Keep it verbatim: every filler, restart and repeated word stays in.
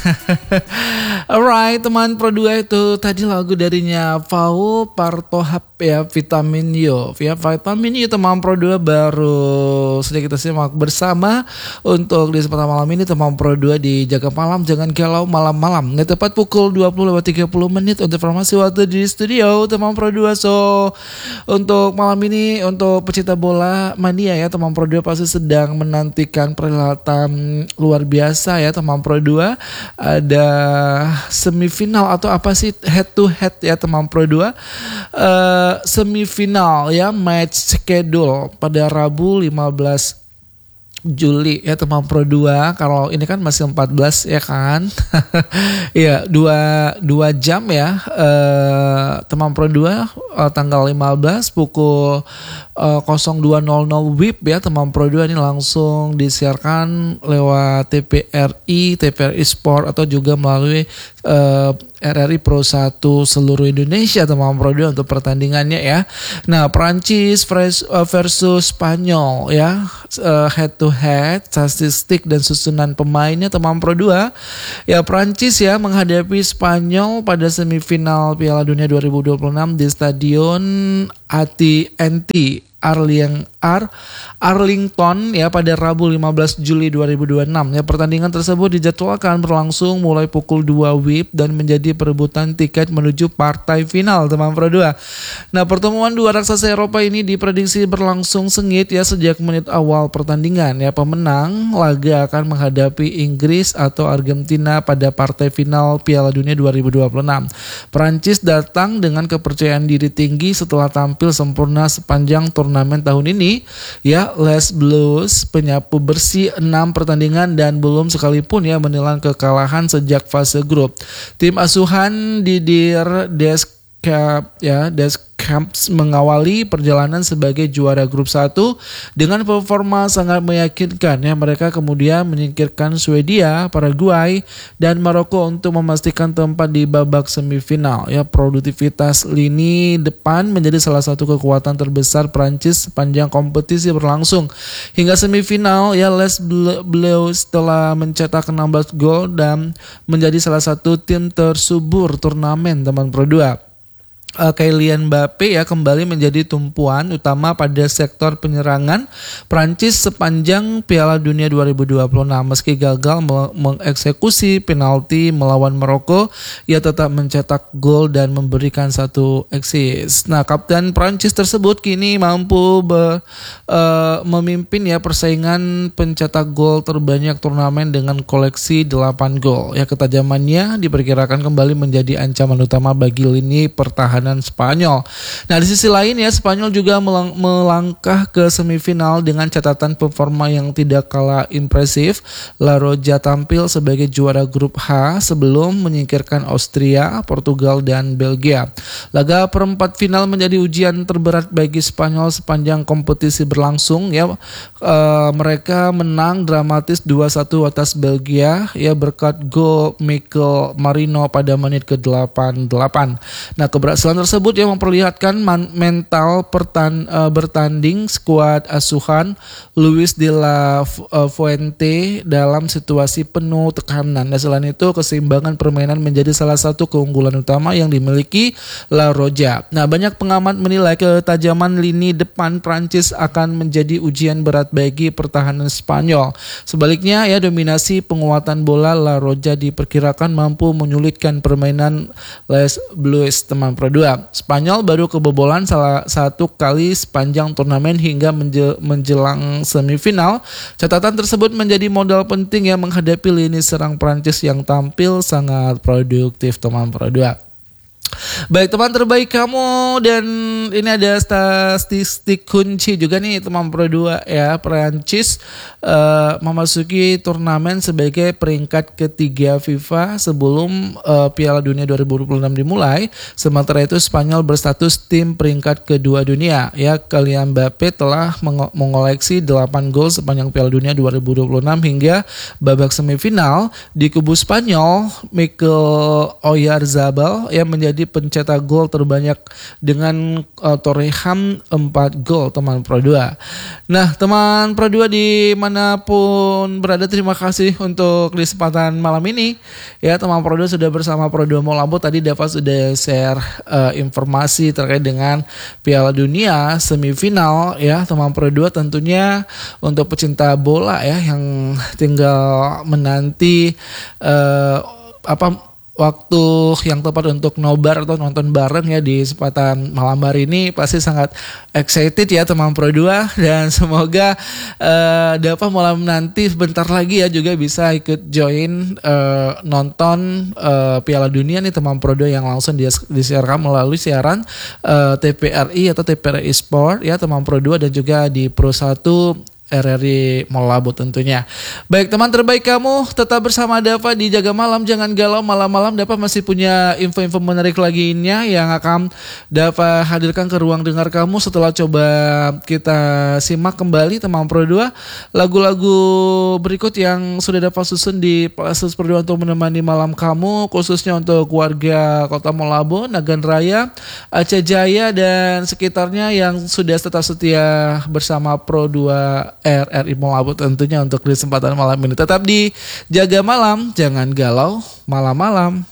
Alright teman Pro dua, itu tadi lagu darinya Fau Partohap ya, Vitamin Yo. Ya Vitamin Yo teman Pro dua baru sedikit kita simak bersama untuk di kesempatan malam ini teman Pro dua di Jaga Malam Jangan Galau Malam-Malam. Nah, tepat pukul dua puluh lewat tiga puluh menit untuk informasi waktu di studio teman Pro dua. So untuk malam ini untuk pecinta bola mania ya teman Pro dua pasti sedang menantikan perhelatan luar biasa ya teman Pro dua. Ada semifinal atau apa sih, head to head ya teman Pro dua. Uh, semifinal ya, match schedule pada Rabu lima belas Juli ya teman Pro dua. Kalau ini kan masih empat belas ya kan. Ya dua, dua jam ya uh, teman Pro dua uh, tanggal lima belas pukul uh, nol dua nol nol W I B ya teman Pro dua. Ini langsung disiarkan lewat T V R I, T V R I Sport atau juga melalui uh, R R I Pro satu seluruh Indonesia teman Pro dua untuk pertandingannya ya. Nah, Prancis versus Spanyol ya, uh, head to head, statistik dan susunan pemainnya teman Pro dua. Ya, Prancis ya menghadapi Spanyol pada semifinal Piala Dunia dua ribu dua puluh enam di Stadion A T and T Arling Ar Arlington ya pada Rabu lima belas Juli dua ribu dua puluh enam. Ya, pertandingan tersebut dijadwalkan berlangsung mulai pukul dua W I B dan menjadi perebutan tiket menuju partai final teman Pro dua. Nah, pertemuan dua raksasa Eropa ini diprediksi berlangsung sengit ya sejak menit awal pertandingan. Ya, pemenang laga akan menghadapi Inggris atau Argentina pada partai final Piala Dunia dua ribu dua puluh enam. Prancis datang dengan kepercayaan diri tinggi setelah tampil sempurna sepanjang turnamen tahun ini. Ya, Les Blues penyapu bersih enam pertandingan dan belum sekalipun ya menelan kekalahan sejak fase grup. Tim asuhan Didier Deschamps ya Deschamps mengawali perjalanan sebagai juara grup satu dengan performa sangat meyakinkan ya. Mereka kemudian menyingkirkan Swedia, Paraguay dan Maroko untuk memastikan tempat di babak semifinal ya. Produktivitas lini depan menjadi salah satu kekuatan terbesar Prancis sepanjang kompetisi berlangsung. Hingga semifinal ya, Les Bleus telah mencetak enam belas gol dan menjadi salah satu tim tersubur turnamen teman Pro dua. Uh, Kylian Mbappe ya kembali menjadi tumpuan utama pada sektor penyerangan Prancis sepanjang Piala Dunia dua ribu dua puluh enam. Meski gagal me- mengeksekusi penalti melawan Maroko, ia tetap mencetak gol dan memberikan satu assist. Nah, kapten Prancis tersebut kini mampu be- uh, memimpin ya persaingan pencetak gol terbanyak turnamen dengan koleksi delapan gol. Ya, ketajamannya diperkirakan kembali menjadi ancaman utama bagi lini pertahanan Spanyol. Nah, di sisi lain ya, Spanyol juga melang- melangkah ke semifinal dengan catatan performa yang tidak kalah impresif. La Roja tampil sebagai juara grup H sebelum menyingkirkan Austria, Portugal dan Belgia. Laga perempat final menjadi ujian terberat bagi Spanyol sepanjang kompetisi berlangsung ya. E, mereka menang dramatis dua satu atas Belgia ya berkat gol Mikel Merino pada menit ke delapan puluh delapan. Nah, keberhasilan tersebut yang memperlihatkan man- mental pertan- uh, bertanding skuad asuhan Luis de la uh, Fuente dalam situasi penuh tekanan. Dan selain itu, keseimbangan permainan menjadi salah satu keunggulan utama yang dimiliki La Roja. Nah, banyak pengamat menilai ketajaman lini depan Prancis akan menjadi ujian berat bagi pertahanan Spanyol. Sebaliknya ya, dominasi penguatan bola La Roja diperkirakan mampu menyulitkan permainan Les Blues teman Pro dua. Spanyol baru kebobolan salah satu kali sepanjang turnamen hingga menjelang semifinal. Catatan tersebut menjadi modal penting yang menghadapi lini serang Prancis yang tampil sangat produktif teman Pro dua. Baik teman terbaik kamu, dan ini ada statistik kunci juga nih teman Pro dua ya. Prancis uh, memasuki turnamen sebagai peringkat ketiga FIFA sebelum uh, Piala Dunia dua ribu dua puluh enam dimulai. Sementara itu Spanyol berstatus tim peringkat kedua dunia ya. Kylian Mbappe telah meng- mengoleksi delapan gol sepanjang Piala Dunia dua ribu dua puluh enam hingga babak semifinal. Di kubu Spanyol, Mikel Oyarzabal yang menjadi pencetak pencetak gol terbanyak dengan uh, torehan empat gol teman Pro dua. Nah teman Pro dua dimanapun berada, terima kasih untuk kesempatan malam ini ya. Teman Pro dua sudah bersama Pro dua Molabo. Tadi Dava sudah share uh, informasi terkait dengan Piala Dunia semifinal ya teman Pro dua. Tentunya untuk pecinta bola ya yang tinggal menanti uh, apa waktu yang tepat untuk nobar atau nonton bareng ya di kesempatan malam hari ini, pasti sangat excited ya teman Pro dua, dan semoga uh, Dava malam nanti sebentar lagi ya juga bisa ikut join uh, nonton uh, Piala Dunia nih teman Pro dua yang langsung disiarkan melalui siaran uh, T P R I atau T P R I Sport ya teman Pro dua, dan juga di Pro satu R R I Molabo tentunya. Baik teman terbaik, kamu tetap bersama Dava di Jaga Malam. Jangan galau malam-malam, Dava masih punya info-info menarik lainnya yang akan Dava hadirkan ke ruang dengar kamu setelah coba kita simak kembali teman Pro dua lagu-lagu berikut yang sudah Dava susun di Playlist Pro dua untuk menemani malam kamu, khususnya untuk warga Kota Molabo, Nagan Raya, Aceh Jaya dan sekitarnya yang sudah tetap setia bersama Pro dua R R I Molabo tentunya untuk kesempatan malam ini. Tetap di Jaga Malam, jangan galau malam-malam.